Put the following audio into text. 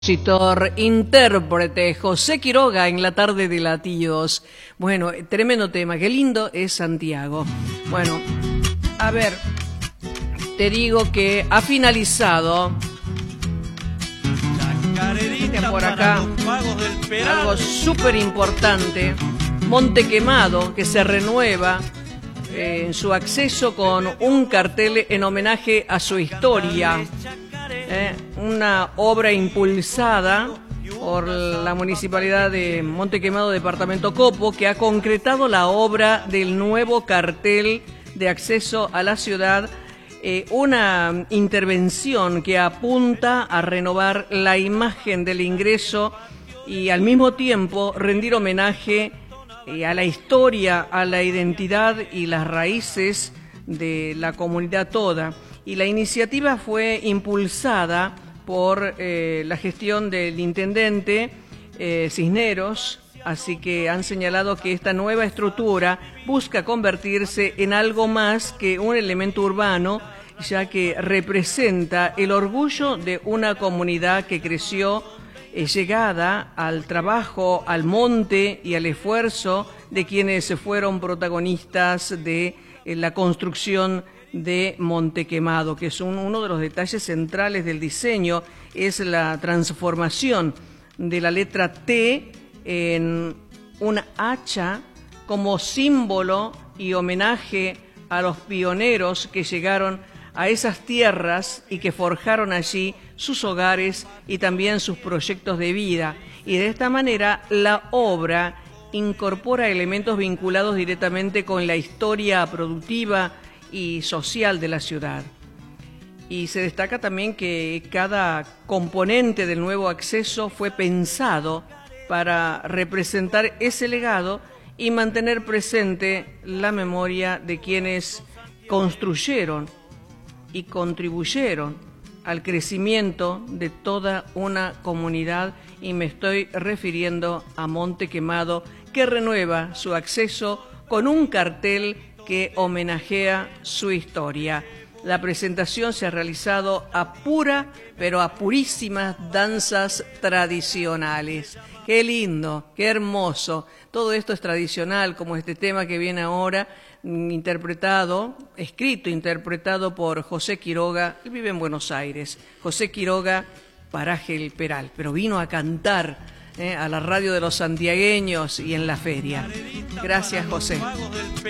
Compositor, intérprete, José Quiroga en la tarde de Latidos. Bueno, tremendo tema, qué lindo es Santiago. Bueno, a ver, te digo que ha finalizado por acá algo súper importante, Monte Quemado, que se renueva en su acceso con un cartel en homenaje a su historia. Una obra impulsada por la Municipalidad de Monte Quemado, Departamento Copo, que ha concretado la obra del nuevo cartel de acceso a la ciudad, una intervención que apunta a renovar la imagen del ingreso y al mismo tiempo rendir homenaje a la historia, a la identidad y las raíces de la comunidad toda. Y la iniciativa fue impulsada por la gestión del intendente Cisneros, así que han señalado que esta nueva estructura busca convertirse en algo más que un elemento urbano, ya que representa el orgullo de una comunidad que creció llegada al trabajo, al monte y al esfuerzo de quienes fueron protagonistas de la construcción de Monte Quemado, que es uno de los detalles centrales del diseño, es la transformación de la letra T en una hacha como símbolo y homenaje a los pioneros que llegaron a esas tierras y que forjaron allí sus hogares y también sus proyectos de vida. Y de esta manera la obra incorpora elementos vinculados directamente con la historia productiva y social de la ciudad. Y se destaca también que cada componente del nuevo acceso fue pensado para representar ese legado y mantener presente la memoria de quienes construyeron y contribuyeron al crecimiento de toda una comunidad, y me estoy refiriendo a Monte Quemado, que renueva su acceso con un cartel que homenajea su historia. La presentación se ha realizado a purísimas danzas tradicionales. Qué lindo, qué hermoso. Todo esto es tradicional, como este tema que viene ahora, interpretado por José Quiroga. Él vive en Buenos Aires. José Quiroga, paraje El Peral, pero vino a cantar a la radio de los santiagueños y en la feria. Gracias, José.